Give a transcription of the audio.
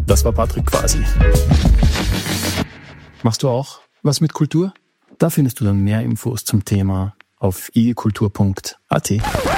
Das war Patrick Quasi. Machst du auch was mit Kultur? Da findest du dann mehr Infos zum Thema auf ekultur.at.